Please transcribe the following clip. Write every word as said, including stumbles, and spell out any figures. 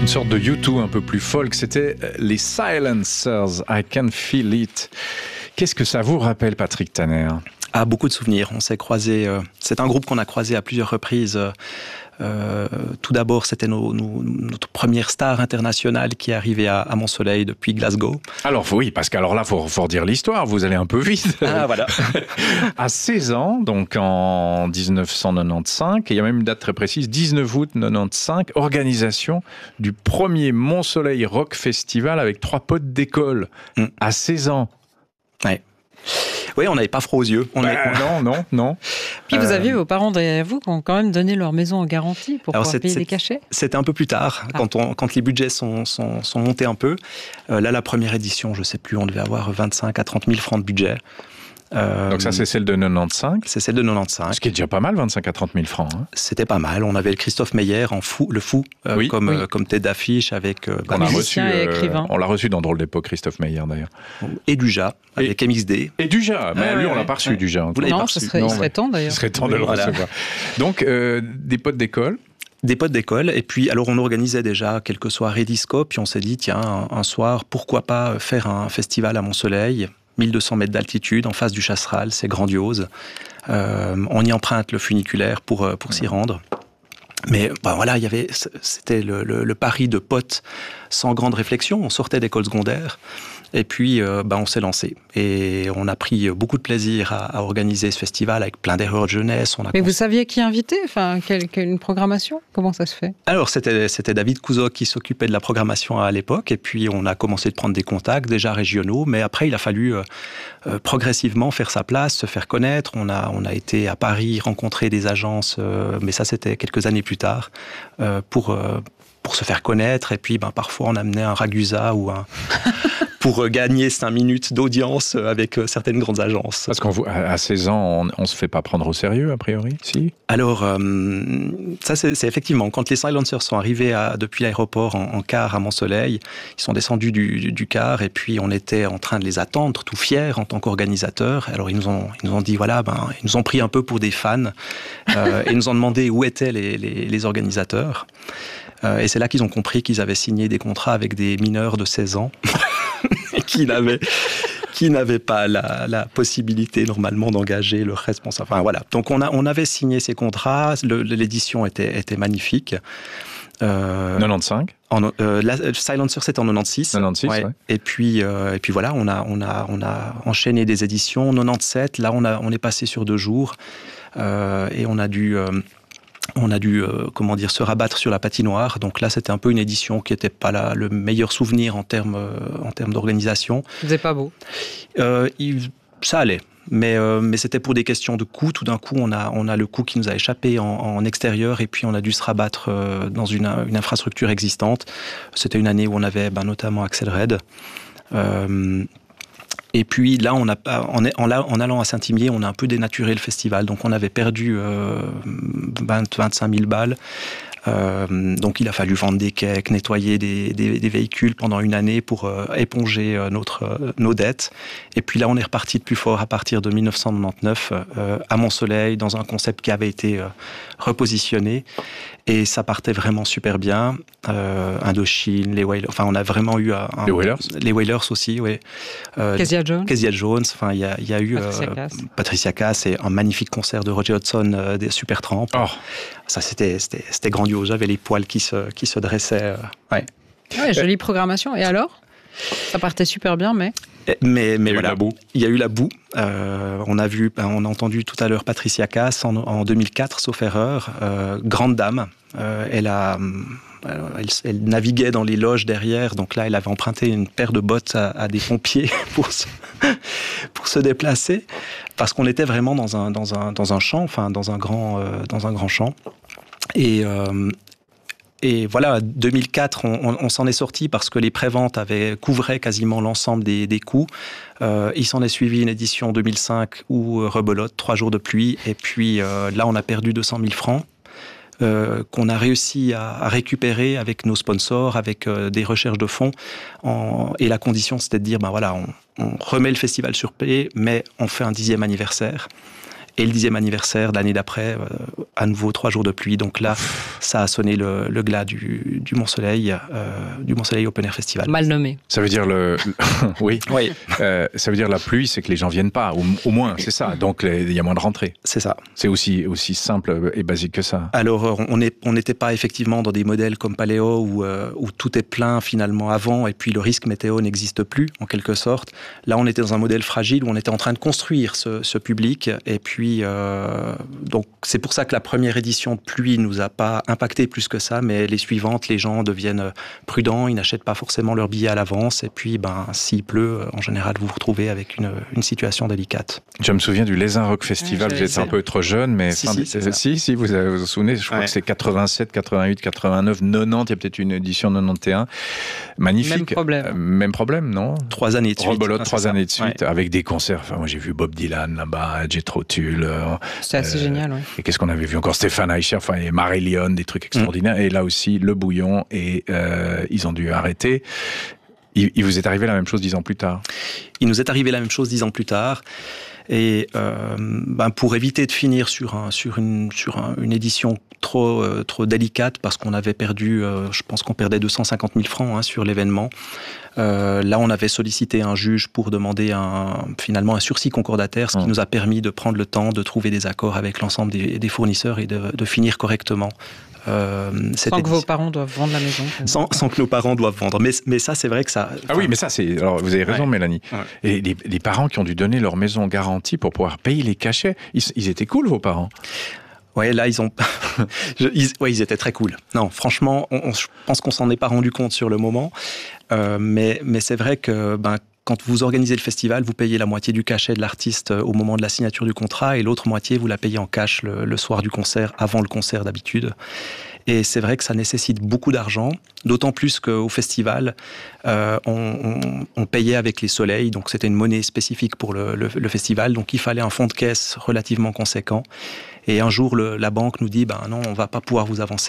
Une sorte de U deux un peu plus folk, c'était les Silencers, I Can Feel It. Qu'est-ce que ça vous rappelle, Patrick Tanner ? Ah, beaucoup de souvenirs. On s'est croisés. Euh, c'est un groupe qu'on a croisé à plusieurs reprises. Euh, tout d'abord, c'était nos, nos, notre première star internationale qui est arrivée à, à Mont-Soleil depuis Glasgow. Alors oui, parce qu'alors là, il faut, faut redire l'histoire, vous allez un peu vite. Ah, voilà. À seize ans, donc en dix-neuf cent quatre-vingt-quinze, et il y a même une date très précise, dix-neuf août quatre-vingt-quinze, organisation du premier Mont-Soleil Rock Festival avec trois potes d'école. Mm. À seize ans. Ouais. Oui, on n'avait pas froid aux yeux. On bah, est... Non, non, non. Puis vous euh... aviez vos parents derrière vous qui ont quand même donné leur maison en garantie pour Alors pouvoir payer les cachets. C'était un peu plus tard, ah. quand, on, quand les budgets sont, sont, sont montés un peu. Euh, là, la première édition, je ne sais plus, on devait avoir vingt-cinq à trente mille francs de budget. Euh, Donc ça, c'est celle de quatre-vingt-quinze. C'est celle de quatre-vingt-quinze. Ce qui est déjà pas mal, vingt-cinq à trente mille francs. Hein. C'était pas mal. On avait le Christophe Meyer en fou, le fou, euh, oui. comme, oui. euh, comme tête d'affiche avec. Euh, on, a reçu, euh, on l'a reçu dans Drôle d'époque, Christophe Meyer d'ailleurs. Et Dujas avec et, M X D. Et Dujas, mais ah, lui ouais, on l'a pas reçu ouais. Dujas. Vous l'avez non, pas reçu. Ce serait, non, il serait temps d'ailleurs. Il serait temps de le voilà. recevoir. Donc euh, des potes d'école. Des potes d'école, et puis alors on organisait déjà quelques soirées disco, puis on s'est dit tiens un, un soir pourquoi pas faire un festival à Mont-Soleil. mille deux cents mètres d'altitude, en face du Chasseral, c'est grandiose. Euh, on y emprunte le funiculaire pour, pour s'y rendre. Mais ben voilà, il y avait, c'était le, le, le pari de potes sans grande réflexion. On sortait d'école secondaire et puis euh, ben on s'est lancé. Et on a pris beaucoup de plaisir à, à organiser ce festival avec plein d'erreurs de jeunesse. On a Mais cons... vous saviez qui inviter, enfin, quelle, quelle une programmation ? Comment ça se fait ? Alors c'était, c'était David Couzeau qui s'occupait de la programmation à l'époque. Et puis on a commencé de prendre des contacts déjà régionaux. Mais après il a fallu euh, euh, progressivement faire sa place, se faire connaître. On a, on a été à Paris rencontrer des agences, euh, mais ça c'était quelques années plus tard, euh, pour, euh, pour se faire connaître. Et puis ben, parfois on amenait un ragusa ou un... pour gagner cinq minutes d'audience avec certaines grandes agences. Parce qu'à seize ans, on ne se fait pas prendre au sérieux, a priori, si ? Alors, euh, ça c'est, c'est effectivement, quand les Silencers sont arrivés à, depuis l'aéroport en, en car à Mont-Soleil, ils sont descendus du, du, du car et puis on était en train de les attendre, tout fiers en tant qu'organisateurs. Alors ils nous ont, ils nous ont dit, voilà, ben, ils nous ont pris un peu pour des fans euh, et nous ont demandé où étaient les, les, les organisateurs. Euh, et c'est là qu'ils ont compris qu'ils avaient signé des contrats avec des mineurs de seize ans. qui n'avaient qui n'avaient pas la, la possibilité normalement d'engager le responsable. Enfin voilà. Donc on a on avait signé ces contrats. Le, l'édition était était magnifique. Euh, quatre-vingt-quinze. En, euh, la, Silencer c'était en quatre-vingt-seize. quatre-vingt-seize ouais. Ouais. Et puis euh, et puis voilà, on a on a on a enchaîné des éditions. quatre-vingt-dix-sept. Là on a on est passé sur deux jours euh, et on a dû euh, On a dû, euh, comment dire, se rabattre sur la patinoire. Donc là, c'était un peu une édition qui n'était pas la, le meilleur souvenir en termes, euh, en termes d'organisation. C'était pas beau. Euh, il, ça allait. Mais, euh, mais c'était pour des questions de coût. Tout d'un coup, on a, on a le coût qui nous a échappé en, en extérieur et puis on a dû se rabattre euh, dans une, une infrastructure existante. C'était une année où on avait ben, notamment Axel Red. Euh, Et puis là, on a, en, en, en allant à Saint-Imier, on a un peu dénaturé le festival. Donc on avait perdu euh, vingt à vingt-cinq mille balles. Euh, donc il a fallu vendre des cakes, nettoyer des, des, des véhicules pendant une année pour euh, éponger euh, notre, euh, nos dettes. Et puis là, on est reparti de plus fort à partir de dix-neuf cent quatre-vingt-dix-neuf euh, à Mont-Soleil, dans un concept qui avait été euh, repositionné. Et ça partait vraiment super bien. Euh, Indochine, les Wailers, enfin on a vraiment eu un, les Wailers, les Wailers aussi, oui. Euh, Kezia Jones, Kezia Jones. Enfin il y a, il y a eu Patricia euh, Cass. Patricia Cass et un magnifique concert de Roger Hodgson euh, des Supertramp. Oh. Ça c'était, c'était c'était grandiose. J'avais les poils qui se qui se dressaient. Euh, ouais. Ouais, jolie programmation. Et alors, ça partait super bien, mais. Mais, mais il y a voilà, eu la boue. Il y a eu la boue. Euh, on a vu, on a entendu tout à l'heure Patricia Cass en, en deux mille quatre, sauf erreur, euh, grande dame. Euh, elle a, elle, elle naviguait dans les loges derrière, donc là, elle avait emprunté une paire de bottes à, à des pompiers pour se, pour se déplacer, parce qu'on était vraiment dans un dans un dans un champ, enfin dans un grand euh, dans un grand champ. Et euh, Et voilà, deux mille quatre, on, on, on s'en est sorti parce que les préventes avaient couvraient quasiment l'ensemble des, des coûts. Euh, il s'en est suivi une édition deux mille cinq où euh, rebelote, trois jours de pluie. Et puis euh, là, on a perdu deux cent mille francs euh, qu'on a réussi à, à récupérer avec nos sponsors, avec euh, des recherches de fonds. En, et la condition, c'était de dire, ben voilà, on, on remet le festival sur pied, mais on fait un dixième anniversaire. Et le dixième anniversaire, l'année d'après, euh, à nouveau trois jours de pluie. Donc là, ça a sonné le, le glas du, du Mont-Soleil, euh, du Mont-Soleil Open Air Festival. Mal nommé. Ça veut dire le, oui. oui. Euh, ça veut dire la pluie, c'est que les gens viennent pas. Au, au moins, c'est ça. Donc il y a moins de rentrées. C'est ça. C'est aussi aussi simple et basique que ça. Alors on est on n'était pas effectivement dans des modèles comme Paléo où euh, où tout est plein finalement avant et puis le risque météo n'existe plus en quelque sorte. Là, on était dans un modèle fragile où on était en train de construire ce, ce public et puis euh, donc c'est pour ça que la première édition de pluie nous a pas impacté plus que ça, mais les suivantes, les gens deviennent prudents, ils n'achètent pas forcément leurs billets à l'avance et puis ben s'il pleut, en général vous vous retrouvez avec une une situation délicate. Je me souviens du Lézin Rock Festival, ouais, vous êtes un peu trop jeune, mais si, fin si, de... si, si, vous vous, vous souvenez, je crois ouais. que c'est quatre-vingt-sept, quatre-vingt-huit, quatre-vingt-neuf, quatre-vingt-dix, il y a peut-être une édition quatre-vingt-onze. Magnifique. Même problème. Euh, même problème, non? Trois années de suite. Rebolote, trois années de suite, ouais. avec des concerts. Enfin, moi, j'ai vu Bob Dylan là-bas, Jethro Tull. Euh, c'est assez euh, génial, oui. Et qu'est-ce qu'on avait vu encore? Stéphane Eicher, enfin, et Marillion, des trucs extraordinaires. Mmh. Et là aussi, Le Bouillon, et euh, ils ont dû arrêter. Il, il vous est arrivé la même chose dix ans plus tard? Il nous est arrivé la même chose dix ans plus tard. Et euh, ben pour éviter de finir sur, un, sur, une, sur un, une édition trop, euh, trop délicate, parce qu'on avait perdu, euh, je pense qu'on perdait deux cent cinquante mille francs hein, sur l'événement, euh, là on avait sollicité un juge pour demander un, finalement un sursis concordataire, ce qui mmh. nous a permis de prendre le temps de trouver des accords avec l'ensemble des, des fournisseurs et de, de finir correctement. Euh, sans que vos parents doivent vendre la maison. Sans, sans que nos parents doivent vendre. Mais, mais ça, c'est vrai que ça... Ah oui, mais ça, c'est... Alors, vous avez raison, ouais. Mélanie. Ouais. Et les, les parents qui ont dû donner leur maison en garantie pour pouvoir payer les cachets, ils, ils étaient cool, vos parents? Ouais, là, ils ont... je, ils, ouais, ils étaient très cool. Non, franchement, on, on, je pense qu'on s'en est pas rendu compte sur le moment. Euh, mais, mais c'est vrai que... Ben, quand vous organisez le festival, vous payez la moitié du cachet de l'artiste au moment de la signature du contrat et l'autre moitié, vous la payez en cash le, le soir du concert, avant le concert d'habitude. Et c'est vrai que ça nécessite beaucoup d'argent, d'autant plus qu'au festival, euh, on, on, on payait avec les soleils, donc c'était une monnaie spécifique pour le, le, le festival, donc il fallait un fonds de caisse relativement conséquent. Et un jour, le, la banque nous dit ben non, on ne va pas pouvoir vous avancer